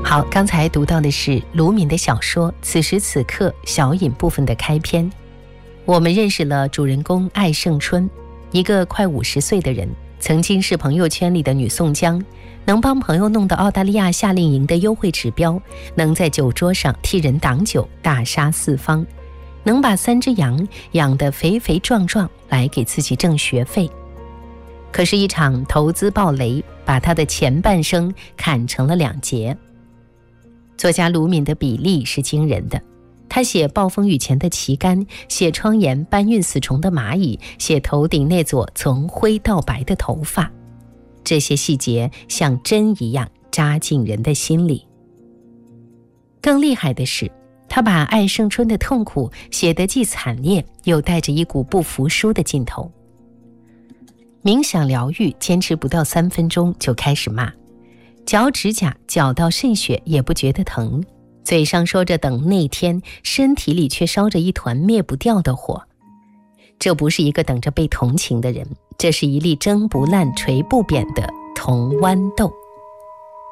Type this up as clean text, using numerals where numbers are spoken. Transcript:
好，刚才读到的是卢敏的小说《此时此刻》小引部分的开篇。我们认识了主人公艾胜春，一个快50岁的人，曾经是朋友圈里的女宋江，能帮朋友弄到澳大利亚夏令营的优惠指标，能在酒桌上替人挡酒，大杀四方，能把3只羊养得肥肥壮壮来给自己挣学费。可是一场投资暴雷，把他的前半生砍成了2截。作家卢敏的笔力是惊人的，他写暴风雨前的旗杆，写窗沿搬运死虫的蚂蚁，写头顶那撮从灰到白的头发，这些细节像针一样扎进人的心里。更厉害的是，他把艾胜春的痛苦写得既惨烈，又带着一股不服输的劲头。冥想疗愈坚持不到3分钟就开始骂，脚指甲绞到渗血也不觉得疼，嘴上说着等那天，身体里却烧着一团灭不掉的火。这不是一个等着被同情的人，这是一粒蒸不烂锤不扁的铜豌豆。